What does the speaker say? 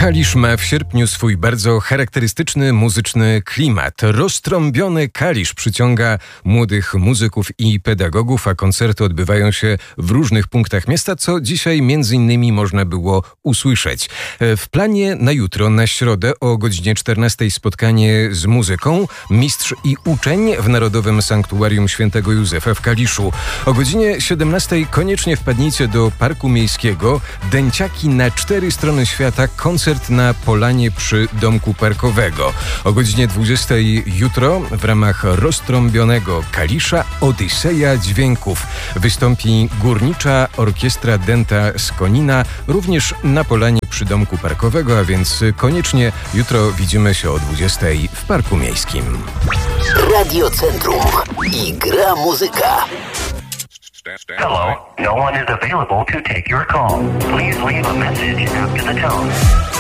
Kalisz ma w sierpniu swój bardzo charakterystyczny muzyczny klimat. Roztrąbiony Kalisz przyciąga młodych muzyków i pedagogów, a koncerty odbywają się w różnych punktach miasta, co dzisiaj między innymi można było usłyszeć. W planie na jutro, na środę o godzinie 14 spotkanie z muzyką, mistrz i uczeń w Narodowym Sanktuarium Świętego Józefa w Kaliszu. O godzinie 17 koniecznie wpadnijcie do Parku Miejskiego. Dęciaki na 4 strony świata, koncert na Polanie przy Domku Parkowego. O godzinie 20 jutro w ramach roztrąbionego Kalisza Odyseja Dźwięków. Wystąpi Górnicza Orkiestra Dęta z Konina, również na Polanie przy Domku Parkowego, a więc koniecznie jutro widzimy się o 20 w Parku Miejskim. Radio Centrum i gra muzyka. Hello, no one is available to take your call. Please leave a message after the tone.